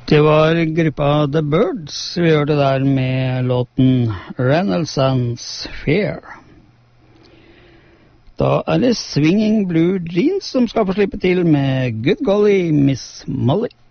Det var gruppa The Birds vi hørte der med låten Renaissance Fair. Da er det Swinging Blue Jeans som skal få slippe til med Good Golly Miss Molly.